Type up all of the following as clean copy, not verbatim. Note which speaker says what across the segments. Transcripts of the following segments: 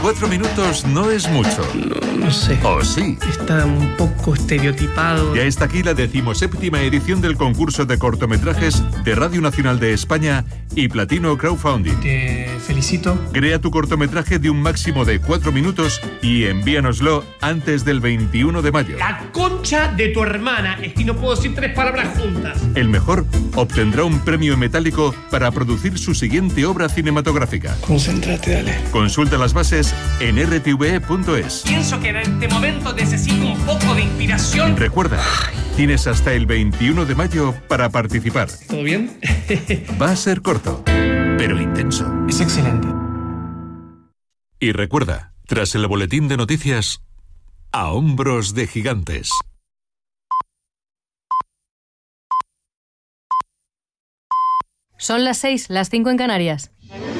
Speaker 1: 4 minutos no es mucho.
Speaker 2: No sé.
Speaker 1: ¿O sí?
Speaker 2: Está un poco estereotipado.
Speaker 1: Ya está aquí la 17ª edición del concurso de cortometrajes de Radio Nacional de España y Platino Crowdfunding.
Speaker 2: Te felicito.
Speaker 1: Crea tu cortometraje de un máximo de 4 minutos y envíanoslo antes del 21 de mayo.
Speaker 2: La concha de tu hermana. Es que no puedo decir 3 palabras juntas.
Speaker 1: El mejor obtendrá un premio metálico para producir su siguiente obra cinematográfica.
Speaker 2: Concéntrate, dale.
Speaker 1: Consulta las bases en rtve.es.
Speaker 2: Pienso que en este momento necesito un poco de inspiración.
Speaker 1: Recuerda, tienes hasta el 21 de mayo para participar.
Speaker 2: ¿Todo bien?
Speaker 1: Va a ser corto, pero intenso.
Speaker 2: Es excelente.
Speaker 1: Y recuerda, tras el boletín de noticias, a hombros de gigantes.
Speaker 3: Son las 6, las 5 en Canarias.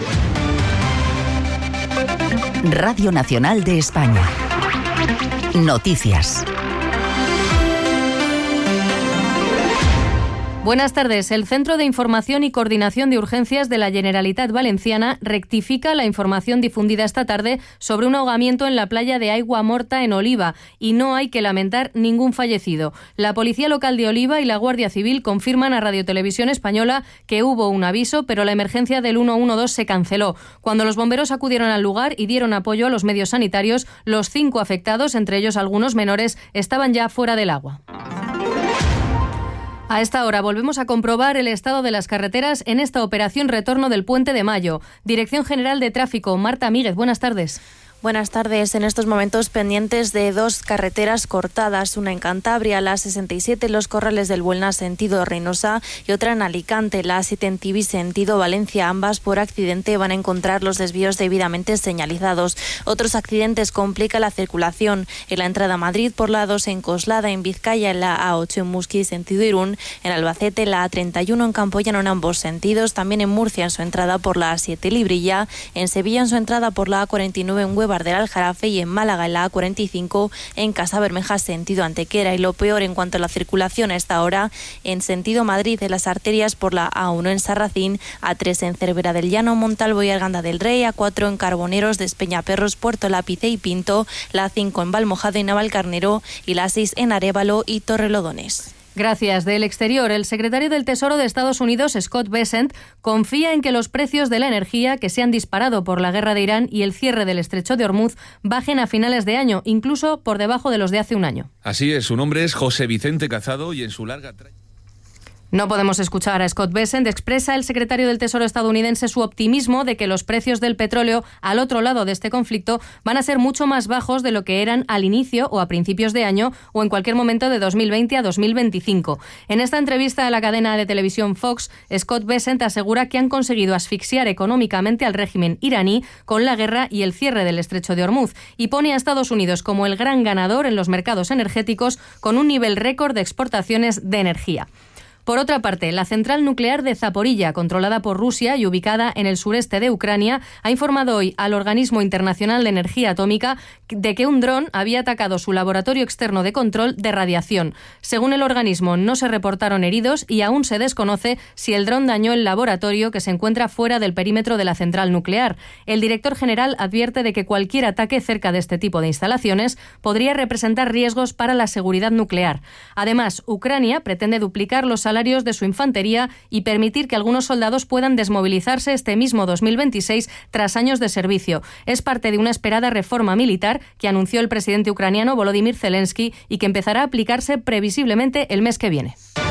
Speaker 4: Radio Nacional de España. Noticias.
Speaker 3: Buenas tardes. El Centro de Información y Coordinación de Urgencias de la Generalitat Valenciana rectifica la información difundida esta tarde sobre un ahogamiento en la playa de Aiguamorta en Oliva y no hay que lamentar ningún fallecido. La Policía Local de Oliva y la Guardia Civil confirman a Radio Televisión Española que hubo un aviso, pero la emergencia del 112 se canceló. Cuando los bomberos acudieron al lugar y dieron apoyo a los medios sanitarios, los 5 afectados, entre ellos algunos menores, estaban ya fuera del agua. A esta hora volvemos a comprobar el estado de las carreteras en esta operación retorno del Puente de Mayo. Dirección General de Tráfico, Marta Míguez, buenas tardes.
Speaker 5: Buenas tardes. En estos momentos pendientes de 2 carreteras cortadas, una en Cantabria, la 67 Los Corrales del Buelna sentido Reynosa y otra en Alicante, la 7 en Tibi sentido Valencia. Ambas por accidente van a encontrar los desvíos debidamente señalizados. Otros accidentes complican la circulación en la entrada a Madrid por la A2 en Coslada, en Vizcaya, en la A8 en Musqui sentido Irún, en Albacete, la A31 en Campoyano en ambos sentidos, también en Murcia en su entrada por la A7 Librilla, en Sevilla en su entrada por la A49 en Huevar del Aljarafe y en Málaga en la A45 en Casa Bermeja sentido Antequera. Y lo peor en cuanto a la circulación a esta hora en sentido Madrid en las arterias por la A1 en Sarracín, A3 en Cervera del Llano, Montalvo y Arganda del Rey, A4 en Carboneros, Despeñaperros, Puerto Lápice y Pinto, la A5 en Valmojado y Navalcarnero y la A6 en Arévalo y Torrelodones.
Speaker 3: Gracias. Del exterior, el secretario del Tesoro de Estados Unidos, Scott Bessent, confía en que los precios de la energía, que se han disparado por la guerra de Irán y el cierre del estrecho de Hormuz, bajen a finales de año, incluso por debajo de los de hace un año.
Speaker 6: Así es, su nombre es José Vicente Cazado y en su larga trayectoria...
Speaker 3: No podemos escuchar a Scott Bessent. Expresa el secretario del Tesoro estadounidense su optimismo de que los precios del petróleo al otro lado de este conflicto van a ser mucho más bajos de lo que eran al inicio o a principios de año o en cualquier momento de 2020 a 2025. En esta entrevista a la cadena de televisión Fox, Scott Bessent asegura que han conseguido asfixiar económicamente al régimen iraní con la guerra y el cierre del estrecho de Hormuz y pone a Estados Unidos como el gran ganador en los mercados energéticos con un nivel récord de exportaciones de energía. Por otra parte, la central nuclear de Zaporilla, controlada por Rusia y ubicada en el sureste de Ucrania, ha informado hoy al Organismo Internacional de Energía Atómica de que un dron había atacado su laboratorio externo de control de radiación. Según el organismo, no se reportaron heridos y aún se desconoce si el dron dañó el laboratorio que se encuentra fuera del perímetro de la central nuclear. El director general advierte de que cualquier ataque cerca de este tipo de instalaciones podría representar riesgos para la seguridad nuclear. Además, Ucrania pretende duplicar los salarios de su infantería y permitir que algunos soldados puedan desmovilizarse este mismo 2026 tras años de servicio. Es parte de una esperada reforma militar que anunció el presidente ucraniano Volodymyr Zelensky y que empezará a aplicarse previsiblemente el mes que viene.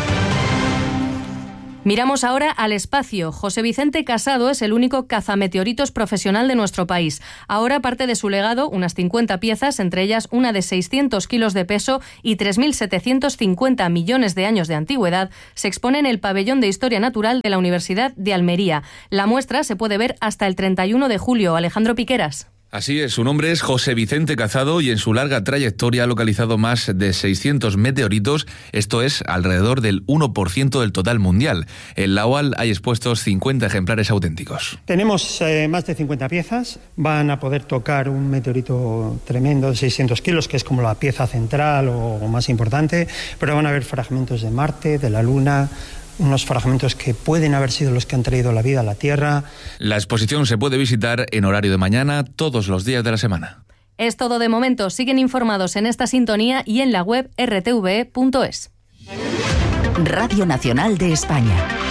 Speaker 3: Miramos ahora al espacio. José Vicente Casado es el único cazameteoritos profesional de nuestro país. Ahora parte de su legado, unas 50 piezas, entre ellas una de 600 kilos de peso y 3.750 millones de años de antigüedad, se expone en el Pabellón de Historia Natural de la Universidad de Almería. La muestra se puede ver hasta el 31 de julio. Alejandro Piqueras.
Speaker 6: Así es, su nombre es José Vicente Cazado y en su larga trayectoria ha localizado más de 600 meteoritos, esto es alrededor del 1% del total mundial. En la UAL hay expuestos 50 ejemplares auténticos.
Speaker 7: Tenemos más de 50 piezas, van a poder tocar un meteorito tremendo de 600 kilos, que es como la pieza central o más importante, pero van a haber fragmentos de Marte, de la Luna, unos fragmentos que pueden haber sido los que han traído la vida a la Tierra.
Speaker 6: La exposición se puede visitar en horario de mañana todos los días de la semana.
Speaker 3: Es todo de momento. Siguen informados en esta sintonía y en la web rtve.es.
Speaker 4: Radio Nacional de España.